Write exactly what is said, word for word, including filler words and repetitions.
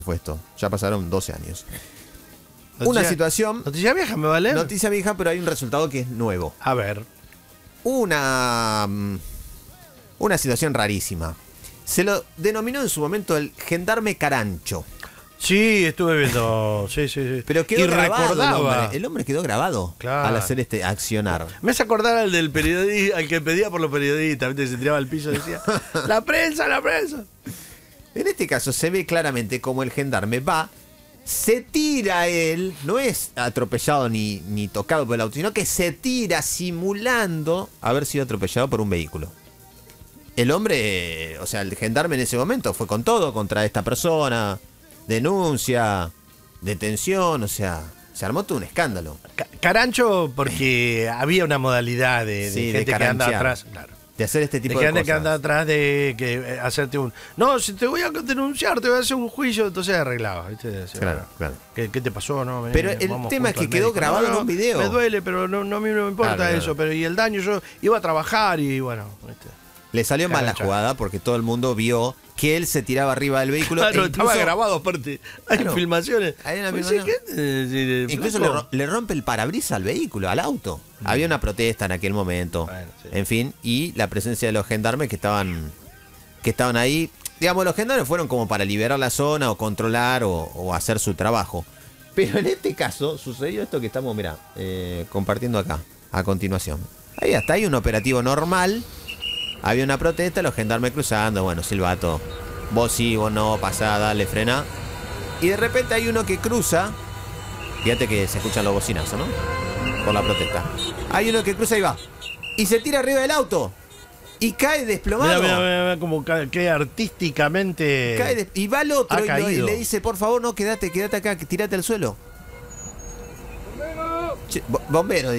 fue esto. Ya pasaron doce años. Noticia, Una situación... Noticia vieja, ¿me vale? Noticia vieja, pero hay un resultado que es nuevo. A ver. Una... Una situación rarísima. Se lo denominó en su momento el gendarme carancho. Sí, estuve viendo. Sí, sí, sí. Pero quedó y grabado recordaba. el hombre. El hombre quedó grabado Claro. al hacer este accionar. Me hace acordar al del periodista, al que pedía por los periodistas, ¿viste? Se tiraba al piso y decía, la prensa, la prensa. En este caso se ve claramente como el gendarme va, se tira él, no es atropellado ni, ni tocado por el auto, sino que se tira simulando haber sido atropellado por un vehículo. El hombre, o sea, el gendarme en ese momento fue con todo contra esta persona, denuncia, detención, o sea, se armó todo un escándalo. Ca- Carancho, porque había una modalidad de, de Sí, de gente que anda caranchear. atrás. Claro. De hacer este tipo De de, que anda, cosas. que anda atrás de que eh, hacerte un. No, si te voy a denunciar, te voy a hacer un juicio, entonces arreglaba. ¿Viste? Decía, Claro, bueno, claro. ¿Qué, qué te pasó? No, Pero Ven, el vamos tema es juntos que al quedó médico. grabado No, en no, un video. Me duele, pero no, no, a mí no me importa Claro, eso. claro. Pero y el daño, yo iba a trabajar y bueno. ¿viste? Le salió mal la Carancho. jugada porque todo el mundo vio que él se tiraba arriba del vehículo. Claro, e incluso, estaba grabado aparte. Hay Claro. filmaciones. Hay una Pues, filmación. ¿qué? Eh, sí, de- Incluso le, flaco. ro- le rompe el parabrisas al vehículo, al auto. Había una protesta en aquel momento. Bueno, sí. En fin, y la presencia de los gendarmes que estaban que estaban ahí. Digamos, los gendarmes fueron como para liberar la zona o controlar o, o hacer su trabajo. Pero en este caso sucedió esto que estamos, mirá, eh, compartiendo acá, a continuación. Ahí hasta hay un operativo normal. Había una protesta, los gendarmes cruzando, bueno, silbato. Vos sí, vos no, pasá, dale, frena. Y de repente hay uno que cruza. Fíjate que se escuchan los bocinazos, ¿no? Por la protesta. Hay uno que cruza y va. Y se tira arriba del auto. Y cae desplomado. Mira, mira, mira, mira como ca- que artísticamente. Cae des- y va el otro ha y, lo- y caído. le dice, por favor, no, quédate, quédate acá, que tirate al suelo. Che, bo- bombero.